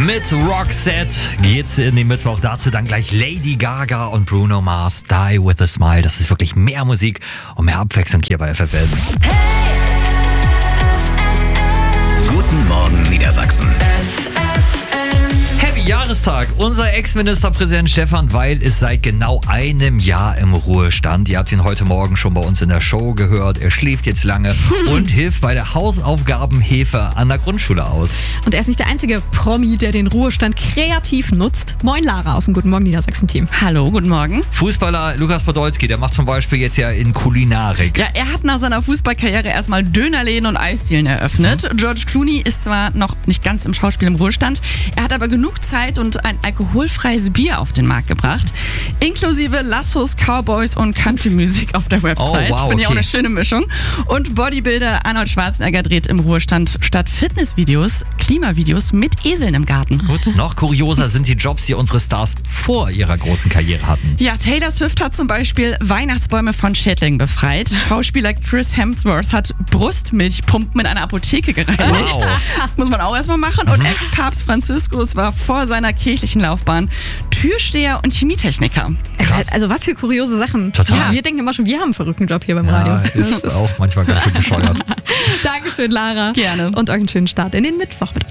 Mit Roxette geht's in den Mittwoch. Dazu dann gleich Lady Gaga und Bruno Mars, Die With A Smile. Das ist wirklich mehr Musik und mehr Abwechslung hier bei FFN. Guten Morgen Niedersachsen. Heavy Jahrestag. Unser Ex-Ministerpräsident Stefan Weil ist seit genau einem Jahr im Ruhestand. Ihr habt ihn heute Morgen schon bei uns in der Show gehört. Er schläft jetzt lange und hilft bei der Hausaufgabenhilfe an der Grundschule aus. Und er ist nicht der einzige Promi, der den Ruhestand kreativ nutzt. Moin Lara aus dem Guten Morgen Niedersachsen-Team. Hallo, guten Morgen. Fußballer Lukas Podolski, der macht zum Beispiel jetzt ja in Kulinarik. Ja, er hat nach seiner Fußballkarriere erstmal Dönerläden und Eisdielen eröffnet. George Clooney ist zwar noch nicht ganz im Schauspiel im Ruhestand, er hat aber genug Zeit und ein alkoholfreies Bier auf den Markt gebracht. Inklusive Lassos, Cowboys und Country-Musik auf der Website. Oh, wow, Finde ich auch okay. eine schöne Mischung. Und Bodybuilder Arnold Schwarzenegger dreht im Ruhestand statt Fitnessvideos Klimavideos mit Eseln im Garten. Gut, noch kurioser sind die Jobs, die unsere Stars vor ihrer großen Karriere hatten. Ja, Taylor Swift hat zum Beispiel Weihnachtsbäume von Schädlingen befreit. Schauspieler Chris Hemsworth hat Brustmilchpumpen in einer Apotheke gereinigt. Wow. Muss man auch erstmal machen. Und Ex-Papst Franziskus war vor seiner kirchlichen Laufbahn Türsteher und Chemietechniker. Krass. Also was für kuriose Sachen. Total. Ja, wir denken immer schon, wir haben einen verrückten Job hier beim Ja, Radio. ist auch manchmal ganz schön bescheuert. Dankeschön, Lara. Gerne. Und euch einen schönen Start in den Mittwoch mit uns.